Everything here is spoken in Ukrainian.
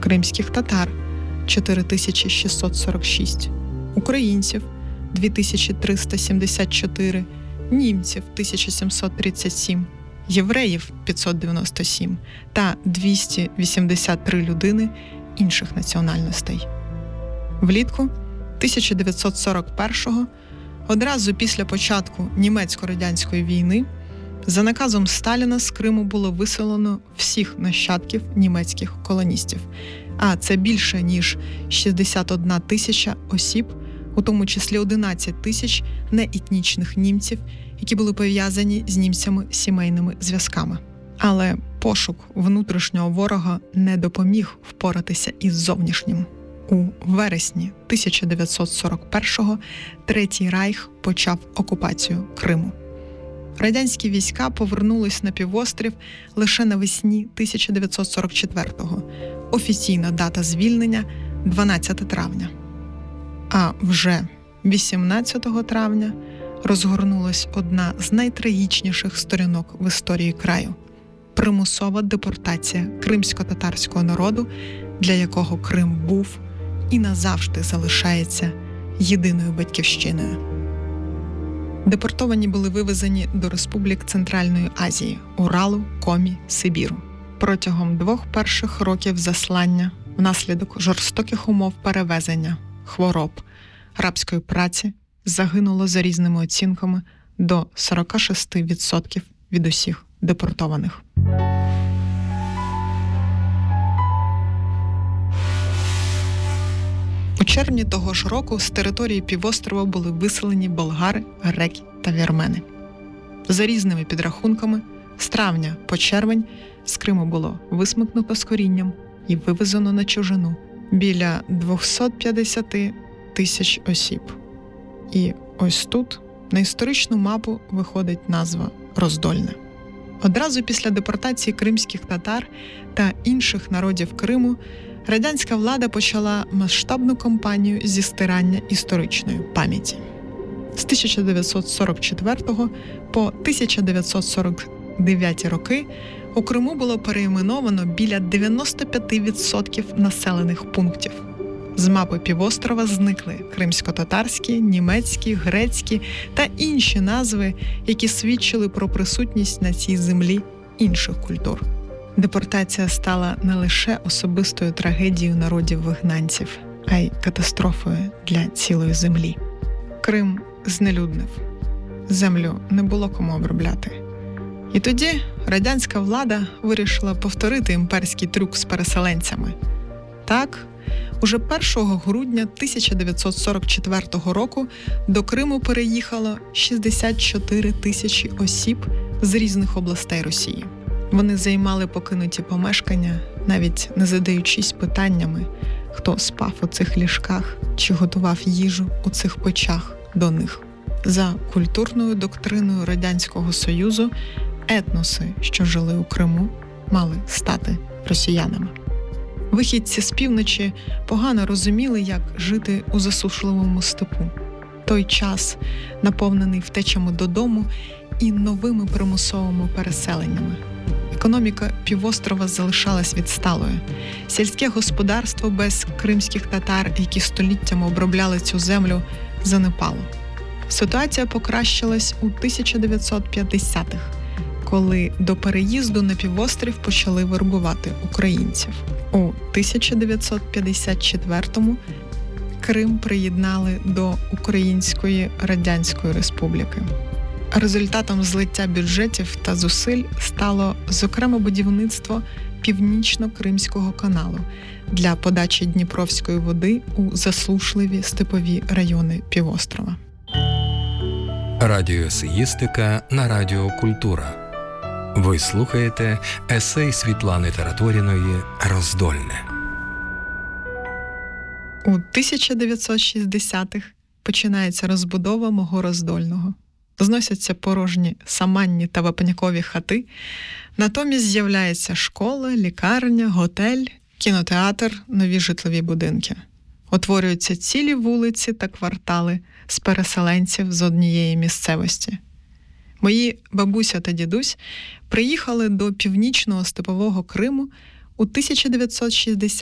кримських татар – 4646, українців – 2374, німців – 1737, євреїв – 597 та 283 людини інших національностей. Влітку 1941-го, одразу після початку німецько-радянської війни, за наказом Сталіна з Криму було виселено всіх нащадків німецьких колоністів, а це більше, ніж 61 тисяча осіб, у тому числі 11 тисяч неетнічних німців, які були пов'язані з німцями сімейними зв'язками. Але пошук внутрішнього ворога не допоміг впоратися із зовнішнім. У вересні 1941-го Третій Райх почав окупацію Криму. Радянські війська повернулись на півострів лише навесні 1944-го. Офіційна дата звільнення – 12 травня. А вже 18 травня розгорнулась одна з найтрагічніших сторінок в історії краю – примусова депортація кримсько-татарського народу, для якого Крим був і назавжди залишається єдиною батьківщиною. Депортовані були вивезені до республік Центральної Азії – Уралу, Комі, Сибіру. Протягом 2 перших років заслання внаслідок жорстоких умов перевезення, хвороб, рабської праці загинуло за різними оцінками до 46% від усіх депортованих. У червні того ж року з території півострова були виселені болгари, греки та вірмени. За різними підрахунками, з травня по червень з Криму було висмикнуто з корінням і вивезено на чужину біля 250 тисяч осіб. І ось тут на історичну мапу виходить назва Роздольне. Одразу після депортації кримських татар та інших народів Криму радянська влада почала масштабну кампанію зі стирання історичної пам'яті. З 1944 по 1949 роки у Криму було перейменовано біля 95% населених пунктів. З мапи півострова зникли кримсько-татарські, німецькі, грецькі та інші назви, які свідчили про присутність на цій землі інших культур. Депортація стала не лише особистою трагедією народів-вигнанців, а й катастрофою для цілої землі. Крим знелюднив. Землю не було кому обробляти. І тоді радянська влада вирішила повторити імперський трюк з переселенцями. Так, уже 1 грудня 1944 року до Криму переїхало 64 тисячі осіб з різних областей Росії. Вони займали покинуті помешкання, навіть не задаючись питаннями, хто спав у цих ліжках чи готував їжу у цих печах до них. За культурною доктриною Радянського Союзу етноси, що жили у Криму, мали стати росіянами. Вихідці з півночі погано розуміли, як жити у засушливому степу. Той час, наповнений втечами додому і новими примусовими переселеннями. Економіка півострова залишалась відсталою. Сільське господарство без кримських татар, які століттями обробляли цю землю, занепало. Ситуація покращилась у 1950-х, коли до переїзду на півострів почали вербувати українців. У 1954-му Крим приєднали до Української Радянської Республіки. Результатом злиття бюджетів та зусиль стало, зокрема, будівництво Північно-Кримського каналу для подачі Дніпровської води у засушливі степові райони півострова. Радіоесеїстика на Радіо Культура. Ви слухаєте есей Світлани Тараторіної «Роздольне». У 1960-х починається розбудова мого Роздольного. Зносяться порожні саманні та вапнякові хати, натомість з'являється школа, лікарня, готель, кінотеатр, нові житлові будинки. Утворюються цілі вулиці та квартали з переселенців з однієї місцевості. Мої бабуся та дідусь приїхали до північного степового Криму у 1960